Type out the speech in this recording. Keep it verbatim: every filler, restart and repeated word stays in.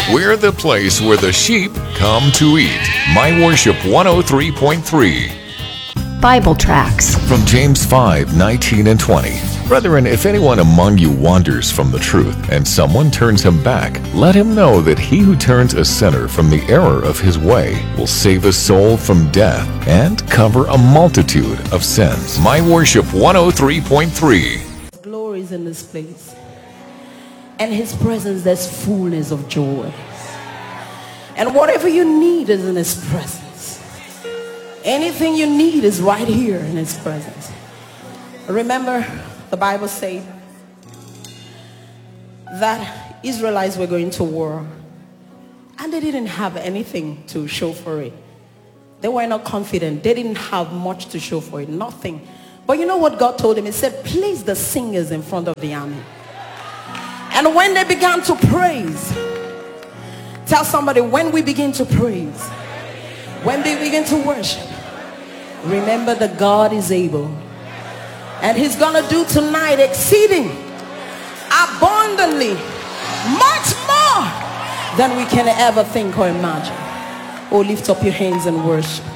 We're the place where the sheep come to eat. My Worship one oh three point three. Bible tracts From James five, nineteen and twenty. Brethren, if anyone among you wanders from the truth, and someone turns him back, let him know that he who turns a sinner from the error of his way will save a soul from death and cover a multitude of sins. My Worship one oh three point three. Glory is in this place. And his presence, there's fullness of joy. And whatever you need is in his presence. Anything you need is right here in his presence. Remember, the Bible says that Israelites were going to war and they didn't have anything to show for it. They were not confident. They didn't have much to show for it. Nothing. But you know what God told him? He said, place the singers in front of the army. And when they began to praise, tell somebody, when we begin to praise, when we begin to worship, remember that God is able. And he's gonna do tonight exceeding abundantly, much more than we can ever think or imagine. Oh, lift up your hands and worship.